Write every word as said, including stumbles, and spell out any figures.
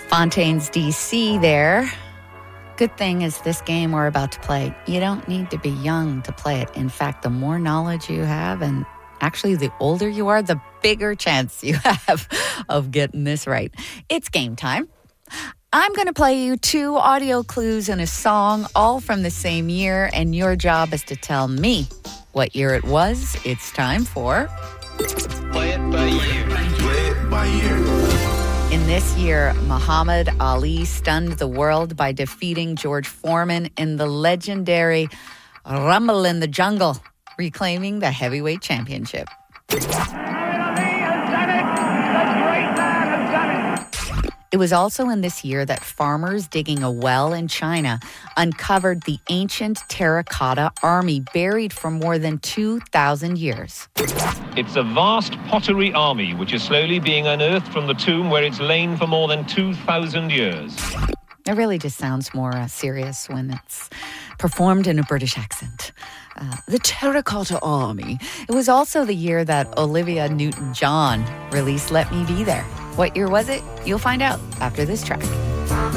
Fontaine's D C there. Good thing is this game we're about to play, you don't need to be young to play it. In fact, the more knowledge you have, and actually the older you are, the bigger chance you have of getting this right. It's game time. I'm going to play you two audio clues and a song, all from the same year, and your job is to tell me what year it was. It's time for... Play it by ear. Play it by ear. In this year, Muhammad Ali stunned the world by defeating George Foreman in the legendary Rumble in the Jungle, reclaiming the heavyweight championship. It was also in this year that farmers digging a well in China uncovered the ancient terracotta army buried for more than two thousand years. It's a vast pottery army which is slowly being unearthed from the tomb where it's lain for more than two thousand years. It really just sounds more uh, serious when it's performed in a British accent. Uh, the Terracotta Army. It was also the year that Olivia Newton-John released Let Me Be There. What year was it? You'll find out after this track.